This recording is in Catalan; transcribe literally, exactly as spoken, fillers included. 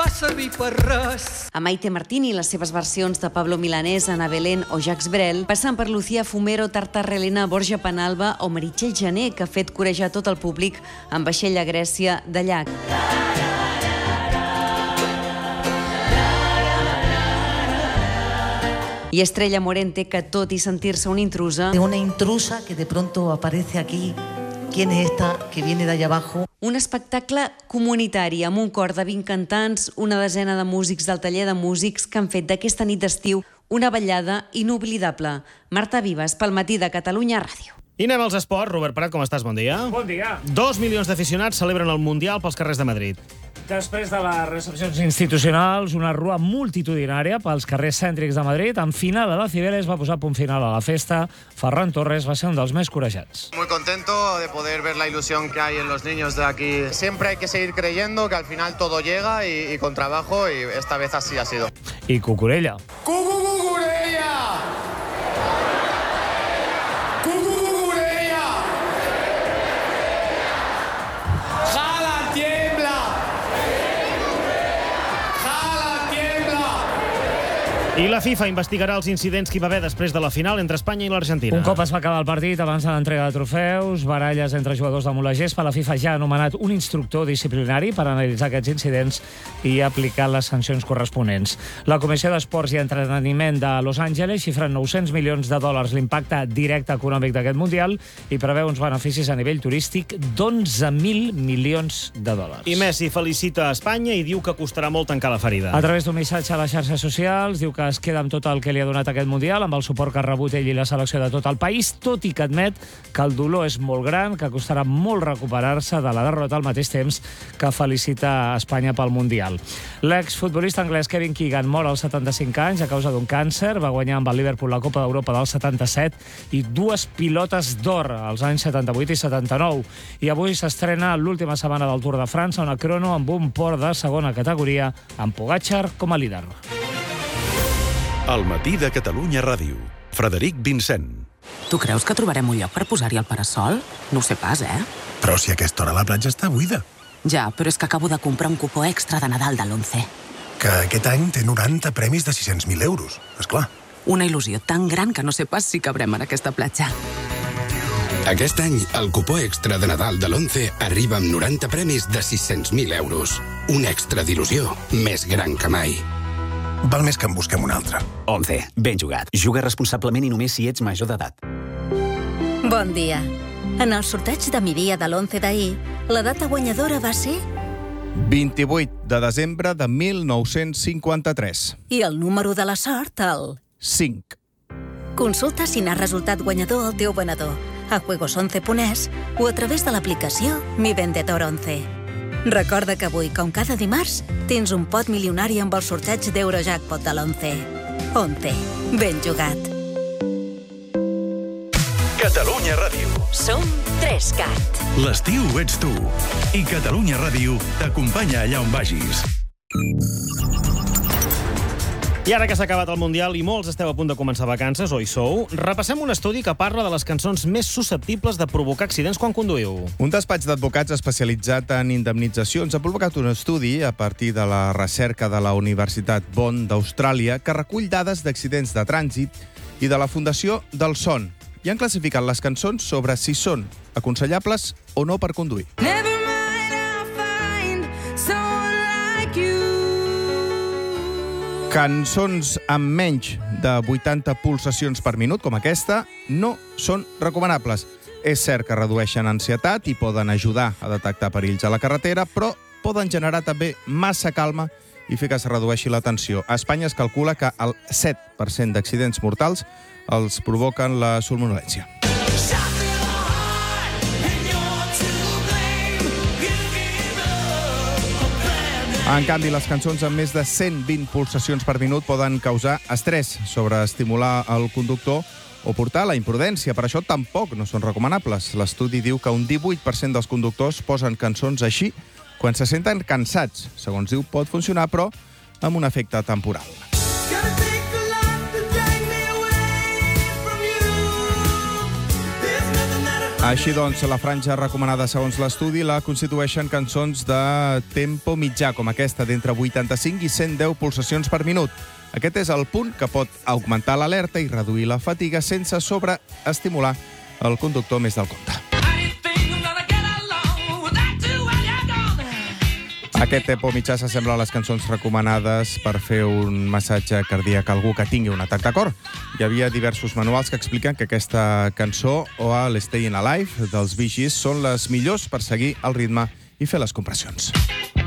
va servir per res. A Maite Martini, les seves versions de Pablo Milanés, Ana Belén o Jacques Brel, passant per Lucía Fumero, Tartar Helena, Borja Penalba o Meritxell Jané, que ha fet corejar tot el públic amb vaixell a Grècia de llac. I Estrella Morente, que tot i sentir-se una intrusa... Una intrusa que de pronto aparece aquí. ¿Quién es esta que viene de allá abajo? Un espectacle comunitari amb un cor de vint cantants, una desena de músics del taller de músics que han fet d'aquesta nit d'estiu una ballada inoblidable. Marta Vives, pel Matí de Catalunya Ràdio. I anem als esports. Robert Prat, com estàs? Bon dia. Bon dia. Dos milions d'aficionats celebren el Mundial pels carrers de Madrid. Després de les recepcions institucionals, una rua multitudinària pels carrers cèntrics de Madrid. En final, a la Cibeles va posar punt final a la festa. Ferran Torres va ser un dels més corejats. Muy contento de poder ver la ilusión que hay en los niños de aquí. Siempre hay que seguir creyendo que al final todo llega y, y con trabajo, y esta vez así ha sido. I Cucurella. ¡Cucurella! ¡Cucurella! ¡Jala, tiembla! I la FIFA investigarà els incidents que hi va haver després de la final entre Espanya i l'Argentina. Un cop es va acabar el partit, abans de l'entrega de trofeus, baralles entre jugadors damunt la gespa, la FIFA ja ha anomenat un instructor disciplinari per analitzar aquests incidents i aplicar les sancions corresponents. La Comissió d'Esports i Entreteniment de Los Angeles xifra en nou-cents milions de dòlars l'impacte directe econòmic d'aquest Mundial i preveu uns beneficis a nivell turístic d'onze mil milions de dòlars. I Messi felicita a Espanya i diu que costarà molt tancar la ferida. A través d'un missatge a les xarxes socials, diu que es queda amb tot el que li ha donat aquest Mundial, amb el suport que ha rebut ell i la selecció de tot el país, tot i que admet que el dolor és molt gran, que costarà molt recuperar-se de la derrota al mateix temps que felicita a Espanya pel Mundial. L'exfutbolista anglès Kevin Keegan mor als setanta-cinc anys a causa d'un càncer, va guanyar amb el Liverpool la Copa d'Europa del setanta-set i dues pilotes d'or als anys setanta-vuit i setanta-nou. I avui s'estrena l'última setmana del Tour de França, una crono amb un port de segona categoria, amb Pogačar com a líder. El Matí de Catalunya Ràdio. Frederic Vincent. Tu creus que trobarem un lloc per posar-hi el parasol? No ho sé pas, eh? Però si a aquesta hora la platja està buida. Ja, però és que acabo de comprar un cupó extra de Nadal de l'Once. Que aquest any té noranta premis de sis-cents mil euros, esclar. Una il·lusió tan gran que no sé pas si cabrem en aquesta platja. Aquest any, el cupó extra de Nadal de l'Once arriba amb noranta premis de sis-cents mil euros. Un extra d'il·lusió més gran que mai. Val més que en busquem un altre. Once. Ben jugat. Juga responsablement i només si ets major d'edat. Bon dia. En el sorteig de migdia de l'Once d'ahir, la data guanyadora va ser... vint-i-vuit de desembre de mil nou-cents cinquanta-tres. I el número de la sort, el... cinc. Consulta si n'ha resultat guanyador el teu venedor a juegos once punt es o a través de l'aplicació Mi Vendedor once. Recorda que avui, com cada dimarts, tens un pot milionari amb el sorteig d'Eurojackpot de l'Once. Once. Ben jugat. Catalunya Ràdio. Som Trescat. L'estiu ets tu. I Catalunya Ràdio t'acompanya allà on vagis. I ara que s'ha acabat el Mundial i molts esteu a punt de començar vacances, o hi sou, repassem un estudi que parla de les cançons més susceptibles de provocar accidents quan conduïu. Un despatx d'advocats especialitzat en indemnitzacions ha publicat un estudi a partir de la recerca de la Universitat Bond d'Austràlia que recull dades d'accidents de trànsit i de la Fundació del Son. I han classificat les cançons sobre si són aconsellables o no per conduir. Cançons amb menys de vuitanta pulsacions per minut, com aquesta, no són recomanables. És cert que redueixen ansietat i poden ajudar a detectar perills a la carretera, però poden generar també massa calma i fer que es redueixi la tensió. A Espanya es calcula que el set per cent d'accidents mortals els provoquen la somnolència. En canvi, les cançons amb més de cent vint pulsacions per minut poden causar estrès, sobreestimular el conductor o portar a la imprudència. Per això tampoc no són recomanables. L'estudi diu que un divuit per cent dels conductors posen cançons així quan se senten cansats. Segons diu, pot funcionar, però amb un efecte temporal. Així doncs, la franja recomanada segons l'estudi la constitueixen cançons de tempo mitjà, com aquesta, d'entre vuitanta-cinc i cent deu pulsacions per minut. Aquest és el punt que pot augmentar l'alerta i reduir la fatiga sense sobreestimular el conductor més del compte. Aquest tempo mitjà s'assembla a les cançons recomanades per fer un massatge cardíac a algú que tingui un atac de cor. Hi havia diversos manuals que expliquen que aquesta cançó o el Staying Alive dels Bee Gees són les millors per seguir el ritme i fer les compressions.